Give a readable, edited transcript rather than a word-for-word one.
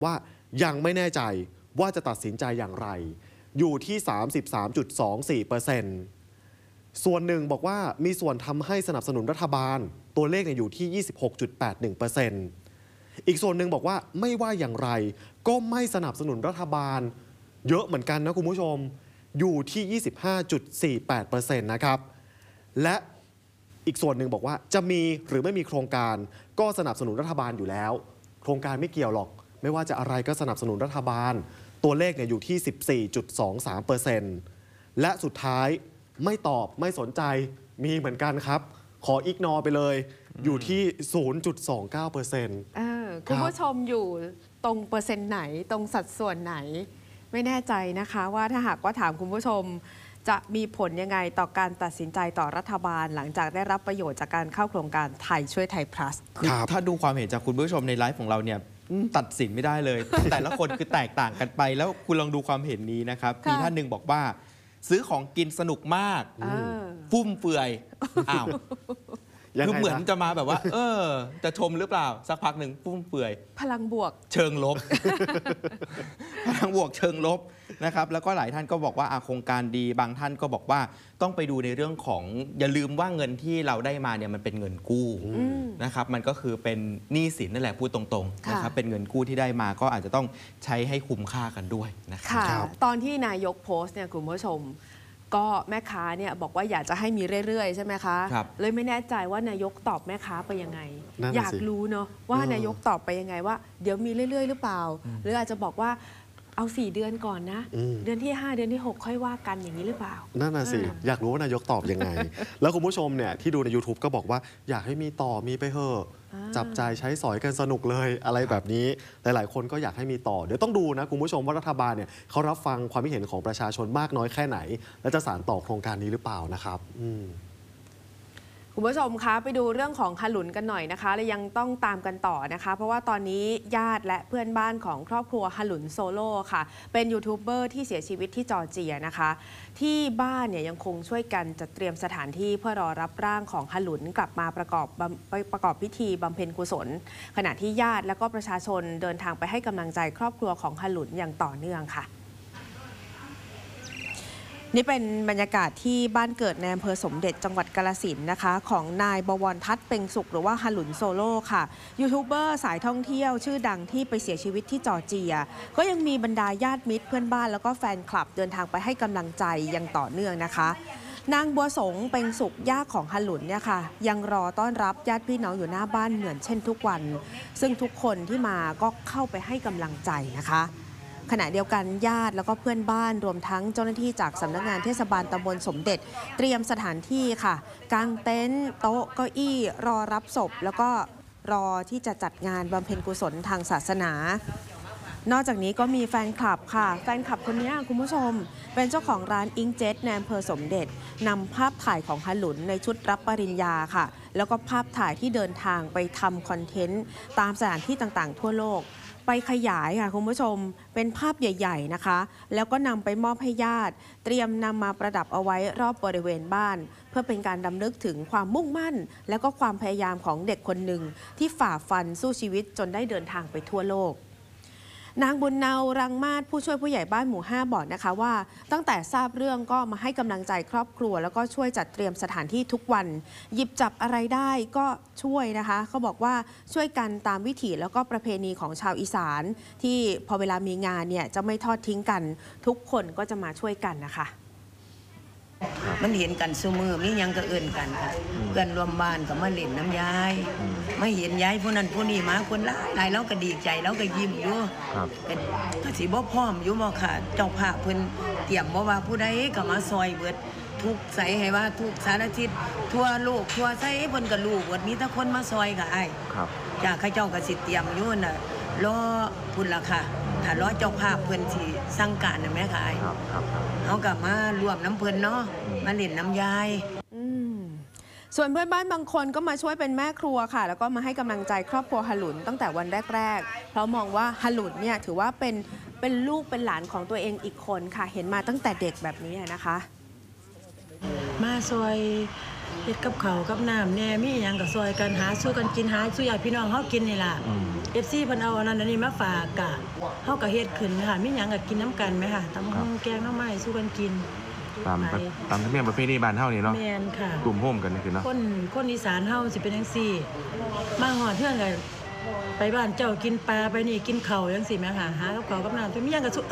ว่ายังไม่แน่ใจว่าจะตัดสินใจอย่างไรอยู่ที่ 33.24%ส่วนหนึ่งบอกว่ามีส่วนทำให้สนับสนุนรัฐบาลตัวเลขอยู่ที่ 26.81%อีกส่วนหนึ่งบอกว่าไม่ว่าอย่างไรก็ไม่สนับสนุนรัฐบาลเยอะเหมือนกันนะคุณผู้ชมอยู่ที่ 25.48% นะครับและอีกส่วนหนึ่งบอกว่าจะมีหรือไม่มีโครงการก็สนับสนุนรัฐบาลอยู่แล้วโครงการไม่เกี่ยวหรอกไม่ว่าจะอะไรก็สนับสนุนรัฐบาลตัวเลขอยู่ที่ 14.23% และสุดท้ายไม่ตอบไม่สนใจมีเหมือนกันครับขออิกนอไปเลยอยู่ที่ 0.29% คุณผู้ชมอยู่ตรงเปอร์เซ็นต์ไหนตรงสัดส่วนไหนไม่แน่ใจนะคะว่าถ้าหากว่าถามคุณผู้ชมจะมีผลยังไงต่อการตัดสินใจต่อรัฐบาลหลังจากได้รับประโยชน์จากการเข้าโครงการไทยช่วยไทย plus ถ้าดูความเห็นจากคุณผู้ชมในไลฟ์ของเราเนี่ยตัดสินไม่ได้เลย แต่ละคนคือแตกต่างกันไปแล้วคุณลองดูความเห็นนี้นะครับมีท่านหนึ่งบอกว่าซื้อของกินสนุกมากฟุ่มเฟือยอ้าวคือเหมือนจะมาแบบว่าจะชมหรือเปล่าสักพักหนึ่งฟุ่มเฟือยพลังบวกเชิงลบ พลังบวกเชิงลบนะครับแล้วก็หลายท่านก็บอกว่าโครงการดีบางท่านก็บอกว่าต้องไปดูในเรื่องของอย่าลืมว่าเงินที่เราได้มาเนี่ยมันเป็นเงินกู้นะครับมันก็คือเป็นหนี้สินนั่นแหละพูดตรงๆนะครับเป็นเงินกู้ที่ได้มาก็อาจจะต้องใช้ให้คุ้มค่ากันด้วยนะครับตอนที่นายกโพสต์เนี่ยคุณผู้ชมก็แม่ค้าเนี่ยบอกว่าอยากจะให้มีเรื่อยๆใช่ไหมคะเลยไม่แน่ใจว่านายกตอบแม่ค้าไปยังไงอยากรู้เนาะว่านายกตอบไปยังไงว่าเดี๋ยวมีเรื่อยๆหรือเปล่าหรืออาจจะบอกว่าเอา4 เดือนก่อนนะเดือนที่ 5 เดือนที่ 6 ค่อยว่ากันอย่างนี้หรือเปล่านั่นน่ะสิอยากรู้ว่านายกตอบยังไงแล้วคุณผู้ชมเนี่ยที่ดูใน YouTube ก็บอกว่าอยากให้มีต่อมีไปเถอะจับจ่ายใช้สอยกันสนุกเลยอะไรแบบนี้หลายๆคนก็อยากให้มีต่อเดี๋ยวต้องดูนะคุณผู้ชมว่ารัฐบาลเนี่ยเขารับฟังความคิดเห็นของประชาชนมากน้อยแค่ไหนและจะสานต่อโครงการนี้หรือเปล่านะครับคุณผู้ชมคะไปดูเรื่องของขลุนกันหน่อยนะคะและยังต้องตามกันต่อนะคะเพราะว่าตอนนี้ญาติและเพื่อนบ้านของครอบครัวขลุนโซโล่ค่ะเป็นยูทูบเบอร์ที่เสียชีวิตที่จอร์เจียนะคะที่บ้านเนี่ยยังคงช่วยกันจัดเตรียมสถานที่เพื่อรอรับร่างของขลุนกลับมาประกอบพิธีบำเพ็ญกุศลขณะที่ญาติและก็ประชาชนเดินทางไปให้กำลังใจครอบครัวของขลุนอย่างต่อเนื่องค่ะนี่เป็นบรรยากาศที่บ้านเกิดในอำเภอสมเด็จจังหวัดกาฬสินธุ์นะคะของนายบวรทัศน์เพ็งสุขหรือว่าขลุนโซโล่ค่ะยูทูบเบอร์สายท่องเที่ยวชื่อดังที่ไปเสียชีวิตที่จอร์เจียก็ยังมีบรรดาญาติมิตรเพื่อนบ้านแล้วก็แฟนคลับเดินทางไปให้กำลังใจอย่างต่อเนื่องนะคะนางบัวสงเพ็งสุขย่าของขลุนเนี่ยค่ะยังรอต้อนรับญาติพี่น้องอยู่หน้าบ้านเหมือนเช่นทุกวันซึ่งทุกคนที่มาก็เข้าไปให้กำลังใจนะคะขณะเดียวกันญาติแล้วก็เพื่อนบ้านรวมทั้งเจ้าหน้าที่จากสำนักงานเทศบาลตำบลสมเด็จเตรียมสถานที่ค่ะกางเต็นท์โต๊ะเก้าอี้รอรับศพแล้วก็รอที่จะจัดงานบำเพ็ญกุศลทางศาสนานอกจากนี้ก็มีแฟนคลับค่ะแฟนคลับคนนี้คุณผู้ชมเป็นเจ้าของร้านอิงเจ็ตในอำเภอสมเด็จนำภาพถ่ายของขลุนในชุดรับปริญญาค่ะแล้วก็ภาพถ่ายที่เดินทางไปทำคอนเทนต์ตามสถานที่ต่างๆทั่วโลกไปขยายค่ะคุณผู้ชมเป็นภาพใหญ่ๆนะคะแล้วก็นำไปมอบให้ญาติเตรียมนำมาประดับเอาไว้รอบบริเวณบ้านเพื่อเป็นการรำลึกถึงความมุ่งมั่นและก็ความพยายามของเด็กคนหนึ่งที่ฝ่าฟันสู้ชีวิตจนได้เดินทางไปทั่วโลกนางบุญเนารังมาศผู้ช่วยผู้ใหญ่บ้านหมู่ 5บอกนะคะว่าตั้งแต่ทราบเรื่องก็มาให้กำลังใจครอบครัวแล้วก็ช่วยจัดเตรียมสถานที่ทุกวันหยิบจับอะไรได้ก็ช่วยนะคะเขาบอกว่าช่วยกันตามวิถีแล้วก็ประเพณีของชาวอีสานที่พอเวลามีงานเนี่ยจะไม่ทอดทิ้งกันทุกคนก็จะมาช่วยกันนะคะมันเห็นกันซุมือมียังก็เอื่นกันค่ะเพื่อนรวมบ้านก็มาเล่นน้ำยายไม่เห็นยายผู้นั้นผู้นี้มาคนหลายแล้วก็ดีใจแล้วก็ยิ้มอยู่เป็นกสิบ่พร้อมอยู่บ่ค่ะเจ้าภาพเพิ่นเตรียมบ่ว่าผู้ใดก็มาซอยเบิดทุกใส่ให้ว่าทุกสารทิศทั่วโลกทั่วไสเพิ่นก็รู้เบิดมีแต่คนมาซอยก็อ้ายจ้าข้าเจ้าก็สิเตรียมอยู่น่ะรอพุ่นล่ะค่ะถ้ารอเจ้าภาพเพิ่นสิสั่งการน่ะแม่ค่ะอ้ายเฮาก็มารวมน้ำเพิ่นเนาะมาเล่นน้ำยายส่วนเพื่อนบ้านบางคนก็มาช่วยเป็นแม่ครัวค่ะแล้วก็มาให้กำลังใจครอบครัวขลุนตั้งแต่วันแรกๆเพราะมองว่าขลุนเนี่ยถือว่าเป็นลูกเป็นหลานของตัวเองอีกคนค่ะเห็นมาตั้งแต่เด็กแบบนี้นะคะมาซอยเฮ็ดกับข้าวกับน้ำแน่มีหยังก็ซอยกันหาสู้กันกินหาสู้ญาติพี่น้องเฮากินนี่ล่ะ FC เพิ่นเอาอันนั้นอันนี้มาฝากกะเฮาก็เฮ็ดขึ้นค่ะมีหยังก็กินน้ำกันไหมค่ะตำบักหุ่งแกงหน่อไม้สู้กันกินตามธรรมเนียมประเพณีบ้านเฮานี่เนาะแม่นค่ะกลุ่มโฮมกันนี่คือเนาะคนอีสานเฮาสิเป็นจังซี่ มาฮอดเทื่อนก็ไปบ้านเจ้ากินปลาไปนี่กินข้าวจังซี่แหมค่ะหากับข้าวกับน้ำมีหยังก็